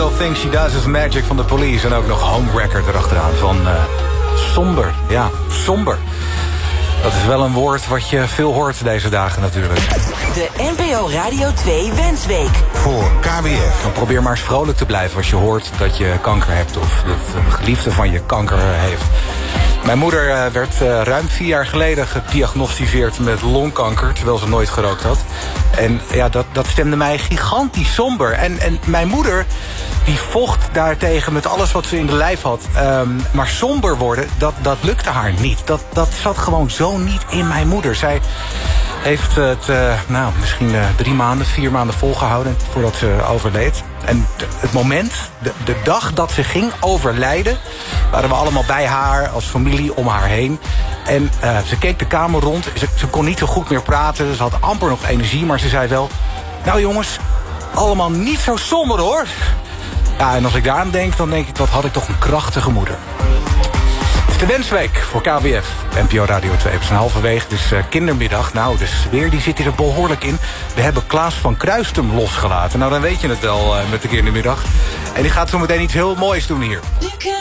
All Things She Does Is Magic van The Police. En ook nog Homewrecker erachteraan van somber. Ja, somber. Dat is wel een woord wat je veel hoort deze dagen natuurlijk. De NPO Radio 2 Wensweek. Voor KWF. Dan probeer maar eens vrolijk te blijven als je hoort dat je kanker hebt. Of dat een geliefde van je kanker heeft. Mijn moeder werd ruim 4 jaar geleden gediagnosticeerd met longkanker, terwijl ze nooit gerookt had. En ja, dat stemde mij gigantisch somber. En mijn moeder, die vocht daartegen met alles wat ze in de lijf had. Maar somber worden, dat lukte haar niet. Dat zat gewoon zo niet in mijn moeder. Zij heeft het misschien 3 maanden, 4 maanden volgehouden voordat ze overleed. En het moment, de dag dat ze ging overlijden, waren we allemaal bij haar als familie om haar heen. En ze keek de kamer rond. Ze kon niet zo goed meer praten. Ze had amper nog energie, maar ze zei wel: nou jongens, allemaal niet zo somber hoor. Ja, en als ik daaraan denk, dan denk ik, wat had ik toch een krachtige moeder. Het is de Wensweek voor KWF, NPO Radio 2. We zijn halverwege, dus kindermiddag. Nou, de sfeer die zit hier er behoorlijk in. We hebben Klaas van Kruistum losgelaten. Nou, dan weet je het wel met de kindermiddag. En die gaat zo meteen iets heel moois doen hier.